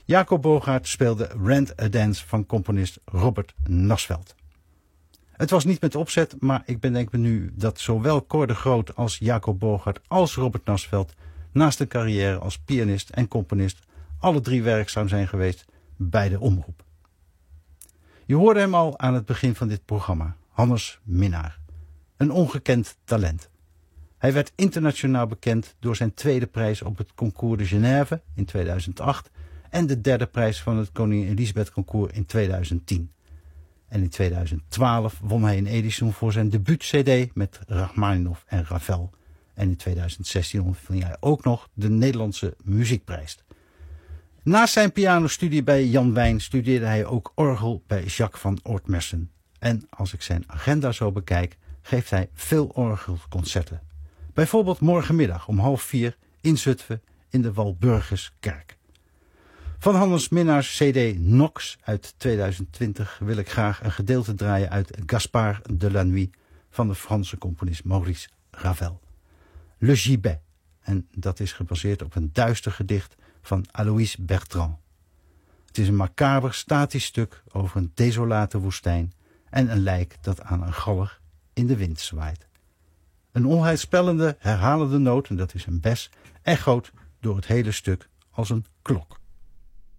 Jacob Boogaard speelde Rent a Dance van componist Robert Nasveld. Het was niet met opzet, maar ik bedenk me nu dat zowel Cor de Groot als Jacob Boogaard als Robert Nasveld naast een carrière als pianist en componist alle drie werkzaam zijn geweest bij de omroep. Je hoorde hem al aan het begin van dit programma, Hannes Minnaar. Een ongekend talent. Hij werd internationaal bekend door zijn tweede prijs op het Concours de Genève in 2008 en de derde prijs van het Koningin Elisabeth Concours in 2010. En in 2012 won hij een Edison voor zijn debuut-cd met Rachmaninoff en Ravel. En in 2016 ontving hij ook nog de Nederlandse Muziekprijs. Naast zijn pianostudie bij Jan Wijn studeerde hij ook orgel bij Jacques van Oortmerssen. En als ik zijn agenda zo bekijk, geeft hij veel orgelconcerten. Bijvoorbeeld morgenmiddag om 3:30 in Zutphen in de Walburgiskerk. Van Hannes Minnaars cd Nox uit 2020 wil ik graag een gedeelte draaien uit Gaspard de la Nuit van de Franse componist Maurice Ravel. Le Gibet, en dat is gebaseerd op een duister gedicht van Aloïs Bertrand. Het is een macaber statisch stuk over een desolate woestijn en een lijk dat aan een galg in de wind zwaait. Een onheilspellende, herhalende noot, en dat is een bes, echoot door het hele stuk als een klok.